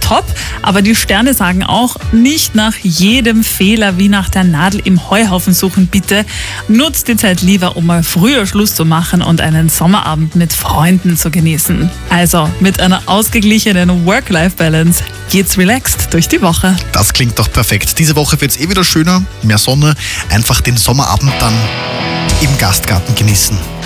top. Aber die Sterne sagen auch, nicht nach jedem Fehler wie nach der Nadel im Heuhaufen suchen, bitte. Nutzt die Zeit lieber, um mal früher Schluss zu machen und einen Sommerabend mit Freunden zu genießen. Also mit einer ausgeglichenen Work-Life-Balance geht's relaxed durch die Woche. Das klingt doch perfekt. Diese Woche wird's wieder schöner, mehr Sonne. Einfach den Sommerabend dann im Gastgarten genießen.